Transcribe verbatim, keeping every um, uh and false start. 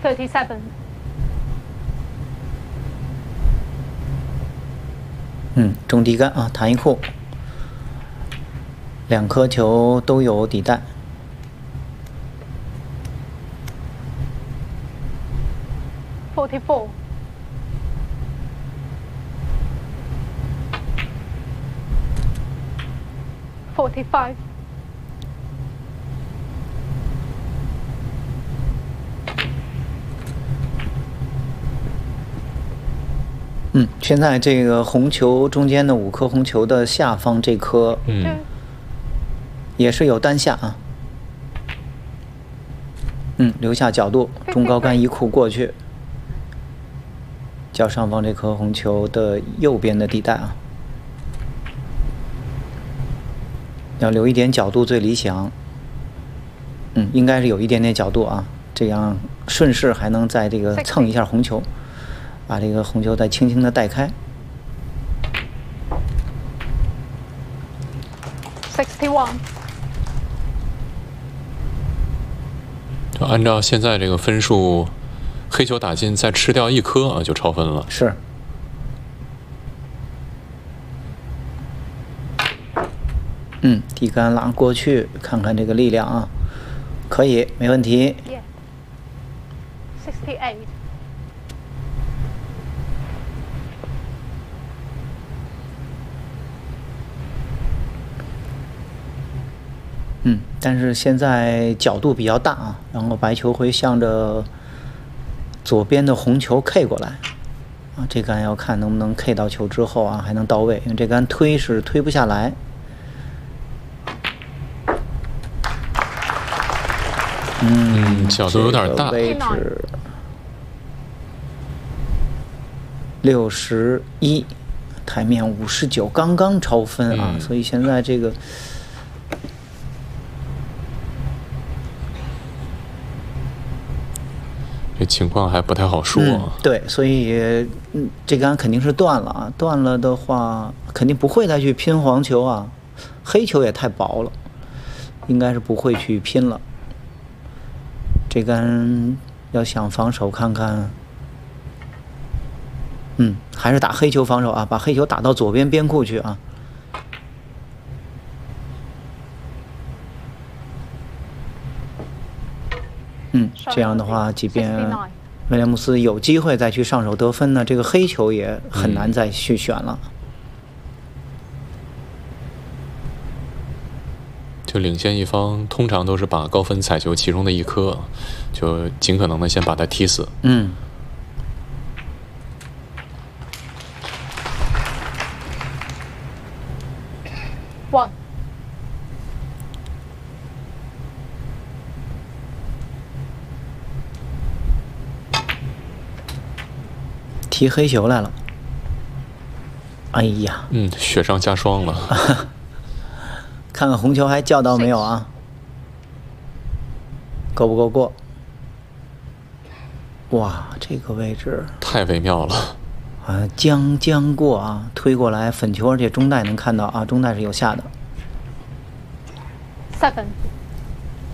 thirty-seven。 嗯，中低杆啊，弹一库，两颗球都有底带。 forty-four。forty-five。 嗯，现在这个红球中间的五颗红球的下方这颗， 嗯， 也是有单下啊。嗯，留下角度，中高杆一库过去，较上方这颗红球的右边的地带啊，要留一点角度最理想。嗯，应该是有一点点角度啊，这样顺势还能在这个蹭一下红球。把这个红球再轻轻的带开。 sixty-one。 就按照现在这个分数，黑球打进再吃掉一颗啊，就超分了。 是。嗯，底杆拉过去，看看这个力量啊，可以，没问题。 Yeah. sixty-eight。 嗯，但是现在角度比较大啊，然后白球会向着左边的红球 K 过来，啊，这杆要看能不能 K 到球之后啊，还能到位，因为这杆推是推不下来。嗯， 角度有点大。 位置六十一，台面五十九，刚刚超分啊， 嗯、 所以现在这个。 这情况还不太好说、啊嗯。对，所以嗯，这杆肯定是断了啊！断了的话，肯定不会再去拼黄球啊，黑球也太薄了，应该是不会去拼了。这杆要想防守看看，嗯，还是打黑球防守啊，把黑球打到左边边库去啊。嗯，这样的话，即便威廉姆斯有机会再去上手得分呢，这个黑球也很难再去选了。 嗯、就领先一方通常都是把高分彩球其中的一颗，就尽可能的先把它踢死。 嗯。 One。 踢黑球来了，哎呀， 嗯，雪上加霜了。 看看红球还叫到没有啊？够不够过？哇，这个位置太微妙了啊！将将过啊，推过来粉球，而且中带能看到啊，中带是有下的。 Seven。